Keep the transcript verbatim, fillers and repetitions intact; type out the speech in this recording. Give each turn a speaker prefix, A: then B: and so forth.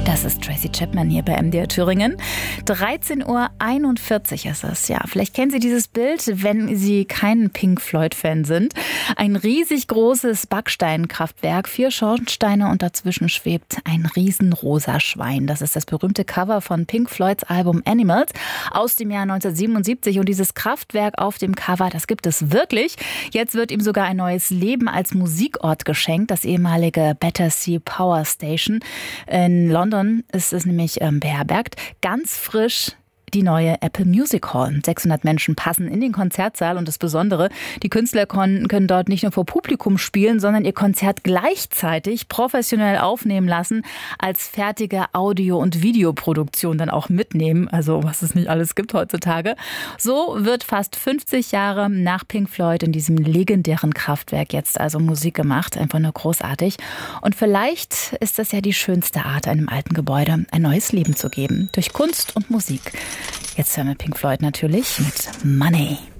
A: Das ist Tracy Chapman hier bei M D R Thüringen. dreizehn Uhr einundvierzig ist es. Ja, vielleicht kennen Sie dieses Bild, wenn Sie kein Pink Floyd-Fan sind. Ein riesig großes Backsteinkraftwerk, vier Schornsteine und dazwischen schwebt ein riesenrosa Schwein. Das ist das berühmte Cover von Pink Floyds Album Animals aus dem Jahr neunzehnhundertsiebenundsiebzig. Und dieses Kraftwerk auf dem Cover, das gibt es wirklich. Jetzt wird ihm sogar ein neues Leben als Musikort geschenkt. Das ehemalige Battersea Power Station in London ist es nämlich ähm, beherbergt. Ganz frisch die neue Apple Music Hall. sechshundert Menschen passen in den Konzertsaal und das Besondere, die Künstler können, können dort nicht nur vor Publikum spielen, sondern ihr Konzert gleichzeitig professionell aufnehmen lassen, als fertige Audio- und Videoproduktion dann auch mitnehmen. Also was es nicht alles gibt heutzutage. So wird fast fünfzig Jahre nach Pink Floyd in diesem legendären Kraftwerk jetzt also Musik gemacht. Einfach nur großartig. Und vielleicht ist das ja die schönste Art, einem alten Gebäude ein neues Leben zu geben. Durch Kunst und Musik. Jetzt hören wir Pink Floyd natürlich mit Money.